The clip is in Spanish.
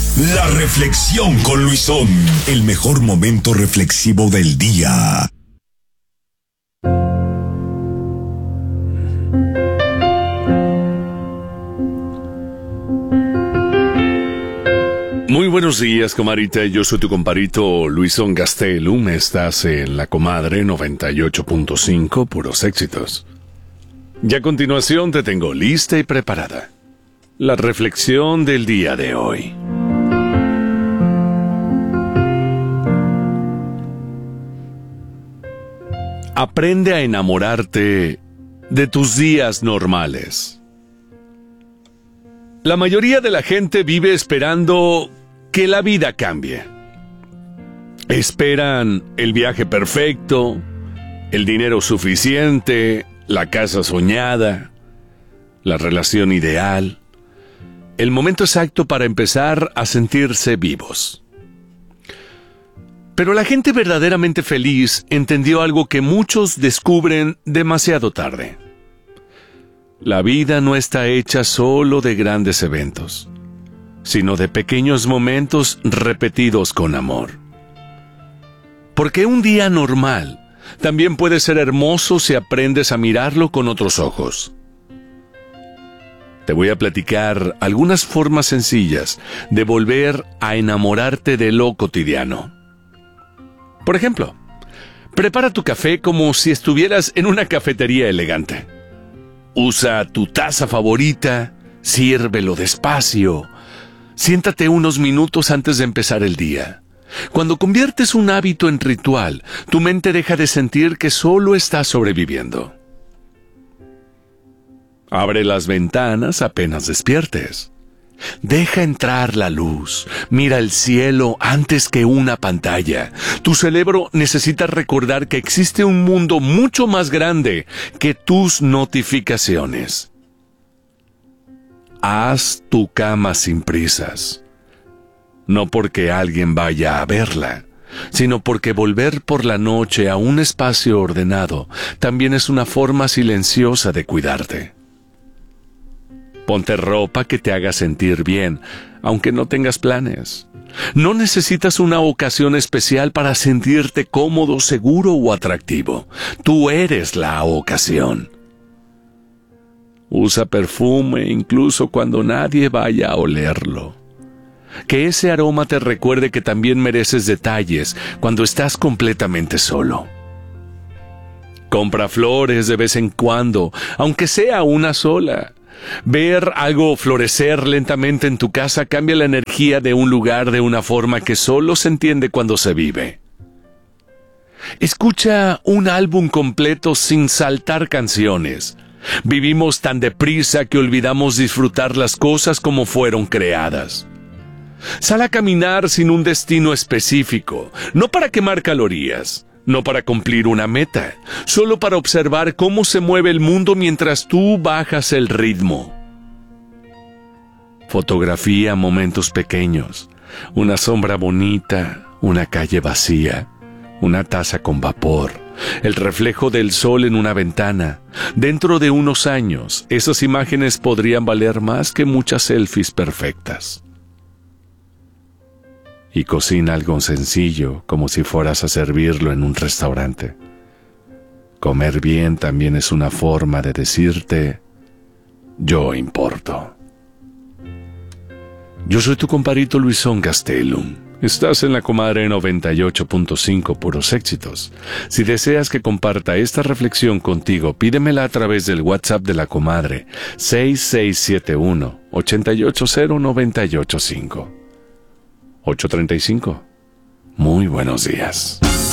La reflexión con Luisón, el mejor momento reflexivo del día. Muy buenos días, comadita. Yo soy tu comparito Luisón Gastelum. Estás en La Comadre 98.5, puros éxitos. Y a continuación te tengo lista y preparada la reflexión del día de hoy. Aprende a enamorarte de tus días normales. La mayoría de la gente vive esperando que la vida cambie. Esperan el viaje perfecto, el dinero suficiente, la casa soñada, la relación ideal, el momento exacto para empezar a sentirse vivos. Pero la gente verdaderamente feliz entendió algo que muchos descubren demasiado tarde. La vida no está hecha solo de grandes eventos, sino de pequeños momentos repetidos con amor. Porque un día normal también puede ser hermoso si aprendes a mirarlo con otros ojos. Te voy a platicar algunas formas sencillas de volver a enamorarte de lo cotidiano. Por ejemplo, prepara tu café como si estuvieras en una cafetería elegante. Usa tu taza favorita, sírvelo despacio. Siéntate unos minutos antes de empezar el día. Cuando conviertes un hábito en ritual, tu mente deja de sentir que solo estás sobreviviendo. Abre las ventanas apenas despiertes. Deja entrar la luz. Mira el cielo antes que una pantalla. Tu cerebro necesita recordar que existe un mundo mucho más grande que tus notificaciones. Haz tu cama sin prisas. No porque alguien vaya a verla, sino porque volver por la noche a un espacio ordenado también es una forma silenciosa de cuidarte. Ponte ropa que te haga sentir bien, aunque no tengas planes. No necesitas una ocasión especial para sentirte cómodo, seguro o atractivo. Tú eres la ocasión. Usa perfume incluso cuando nadie vaya a olerlo. Que ese aroma te recuerde que también mereces detalles cuando estás completamente solo. Compra flores de vez en cuando, aunque sea una sola. Ver algo florecer lentamente en tu casa cambia la energía de un lugar de una forma que solo se entiende cuando se vive. Escucha un álbum completo sin saltar canciones. Vivimos tan deprisa que olvidamos disfrutar las cosas como fueron creadas. Sal a caminar sin un destino específico, no para quemar calorías. No para cumplir una meta, solo para observar cómo se mueve el mundo mientras tú bajas el ritmo. Fotografía momentos pequeños, una sombra bonita, una calle vacía, una taza con vapor, el reflejo del sol en una ventana. Dentro de unos años, esas imágenes podrían valer más que muchas selfies perfectas. Y cocina algo sencillo, como si fueras a servirlo en un restaurante. Comer bien también es una forma de decirte, yo importo. Yo soy tu comparito Luisón Gastelum. Estás en La Comadre 98.5, puros éxitos. Si deseas que comparta esta reflexión contigo, pídemela a través del WhatsApp de La Comadre, 6671-880-985. 8:35. Muy buenos días.